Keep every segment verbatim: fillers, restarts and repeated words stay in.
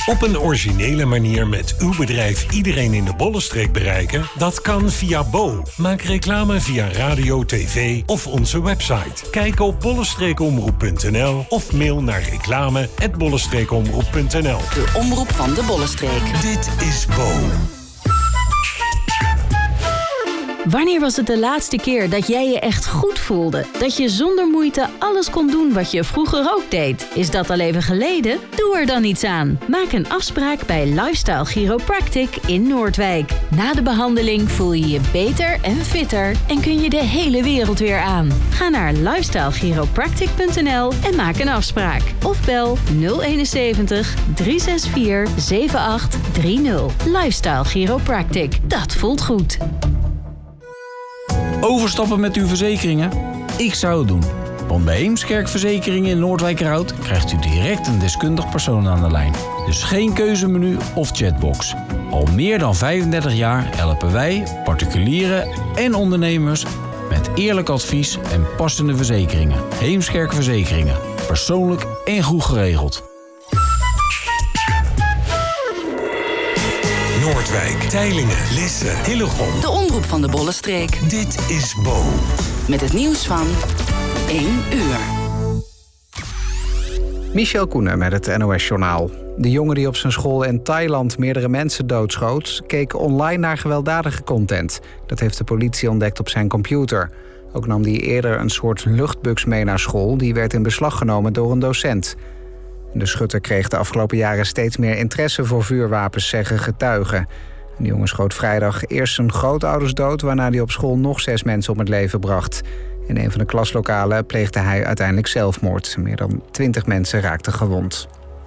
Op een originele manier met uw bedrijf iedereen in de Bollenstreek bereiken? Dat kan via Bo. Maak reclame via radio, tv of onze website. Kijk op bollenstreekomroep punt n l of mail naar reclame at bollenstreekomroep punt n l. De omroep van de Bollenstreek. Dit is Bo. Wanneer was het de laatste keer dat jij je echt goed voelde? Dat je zonder moeite alles kon doen wat je vroeger ook deed? Is dat al even geleden? Doe er dan iets aan. Maak een afspraak bij Lifestyle Chiropractic in Noordwijk. Na de behandeling voel je je beter en fitter en kun je de hele wereld weer aan. Ga naar lifestyle chiropractic punt n l en maak een afspraak. Of bel nul eenenzeventig, drie zes vier, zeven acht drie nul. Lifestyle Chiropractic. Dat voelt goed. Overstappen met uw verzekeringen? Ik zou het doen. Want bij Heemskerk Verzekeringen in Noordwijkerhout krijgt u direct een deskundig persoon aan de lijn. Dus geen keuzemenu of chatbox. Al meer dan vijfendertig jaar helpen wij, particulieren en ondernemers met eerlijk advies en passende verzekeringen. Heemskerk Verzekeringen. Persoonlijk en goed geregeld. Noordwijk, Teylingen, Lisse, Hillegom. De omroep van de Bollenstreek. Dit is Bo. Met het nieuws van één uur. Michel Koenen met het N O S-journaal. De jongen die op zijn school in Thailand meerdere mensen doodschoot, keek online naar gewelddadige content. Dat heeft de politie ontdekt op zijn computer. Ook nam hij eerder een soort luchtbugs mee naar school. Die werd in beslag genomen door een docent. De schutter kreeg de afgelopen jaren steeds meer interesse voor vuurwapens, zeggen getuigen. De jongen schoot vrijdag eerst zijn grootouders dood, waarna hij op school nog zes mensen om het leven bracht. In een van de klaslokalen pleegde hij uiteindelijk zelfmoord. Meer dan twintig mensen raakten gewond.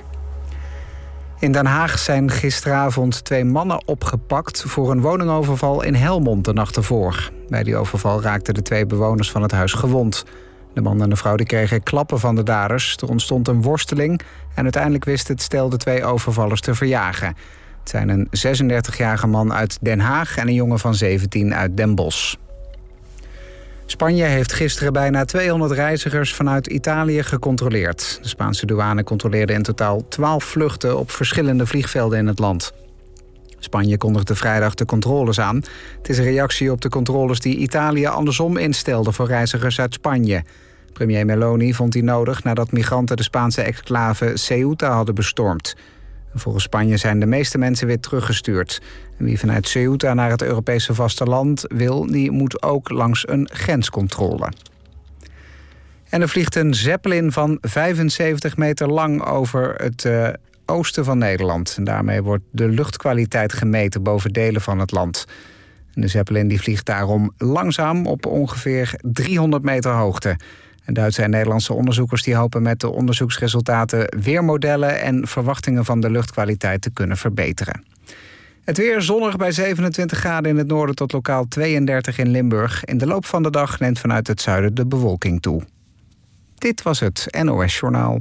In Den Haag zijn gisteravond twee mannen opgepakt voor een woningoverval in Helmond de nacht ervoor. Bij die overval raakten de twee bewoners van het huis gewond. De man en de vrouw die kregen klappen van de daders. Er ontstond een worsteling en uiteindelijk wist het stel de twee overvallers te verjagen. Het zijn een zesendertigjarige man uit Den Haag en een jongen van zeventien uit Den Bosch. Spanje heeft gisteren bijna tweehonderd reizigers vanuit Italië gecontroleerd. De Spaanse douane controleerde in totaal twaalf vluchten op verschillende vliegvelden in het land. Spanje kondigde vrijdag de controles aan. Het is een reactie op de controles die Italië andersom instelde voor reizigers uit Spanje. Premier Meloni vond die nodig nadat migranten de Spaanse exclave Ceuta hadden bestormd. Volgens Spanje zijn de meeste mensen weer teruggestuurd. En wie vanuit Ceuta naar het Europese vasteland wil, die moet ook langs een grenscontrole. En er vliegt een Zeppelin van vijfenzeventig meter lang over het uh, oosten van Nederland. En daarmee wordt de luchtkwaliteit gemeten boven delen van het land. En de Zeppelin die vliegt daarom langzaam op ongeveer driehonderd meter hoogte. En Duitse en Nederlandse onderzoekers die hopen met de onderzoeksresultaten weermodellen en verwachtingen van de luchtkwaliteit te kunnen verbeteren. Het weer zonnig bij zevenentwintig graden in het noorden tot lokaal tweeëndertig in Limburg. In de loop van de dag neemt vanuit het zuiden de bewolking toe. Dit was het N O S-journaal.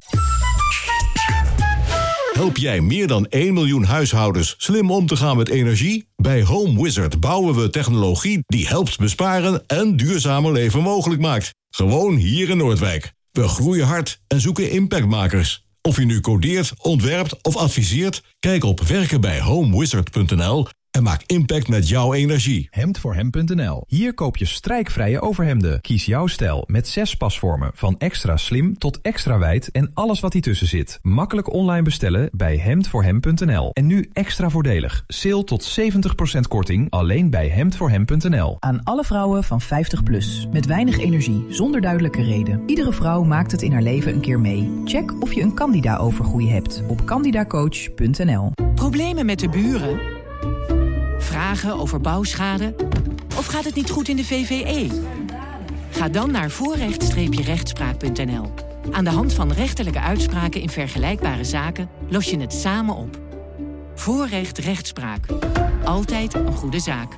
Help jij meer dan één miljoen huishoudens slim om te gaan met energie? Bij Home Wizard bouwen we technologie die helpt besparen en duurzamer leven mogelijk maakt. Gewoon hier in Noordwijk. We groeien hard en zoeken impactmakers. Of je nu codeert, ontwerpt of adviseert, kijk op werken bij homewizard punt n l en maak impact met jouw energie. hemd voor hem punt n l. Hier koop je strijkvrije overhemden. Kies jouw stijl met zes pasvormen. Van extra slim tot extra wijd en alles wat ertussen zit. Makkelijk online bestellen bij hemd voor hem punt n l. En nu extra voordelig. Sale tot zeventig procent korting alleen bij hemd voor hem punt n l. Aan alle vrouwen van vijftig plus. Met weinig energie, zonder duidelijke reden. Iedere vrouw maakt het in haar leven een keer mee. Check of je een candida-overgroei hebt op candidacoach punt n l. Problemen met de buren? Vragen over bouwschade? Of gaat het niet goed in de V V E? Ga dan naar voorrecht-rechtspraak punt n l. Aan de hand van rechterlijke uitspraken in vergelijkbare zaken los je het samen op. Voorrecht rechtspraak. Altijd een goede zaak.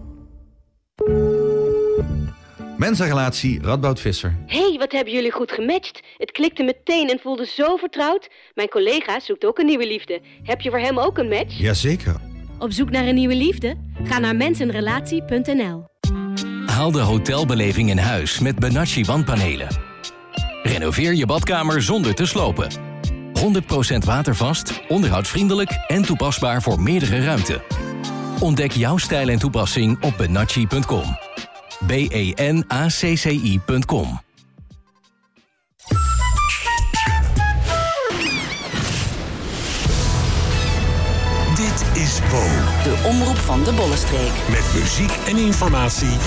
Mensenrelatie Radboud Visser. Hé, hey, wat hebben jullie goed gematcht. Het klikte meteen en voelde zo vertrouwd. Mijn collega zoekt ook een nieuwe liefde. Heb je voor hem ook een match? Jazeker. Op zoek naar een nieuwe liefde? Ga naar mensenrelatie punt n l. Haal de hotelbeleving in huis met Benacci wandpanelen. Renoveer je badkamer zonder te slopen. honderd procent watervast, onderhoudsvriendelijk en toepasbaar voor meerdere ruimten. Ontdek jouw stijl en toepassing op benacci punt com. B E N A C C I punt com. Dit is Bo. De omroep van de Bollenstreek. Met muziek en informatie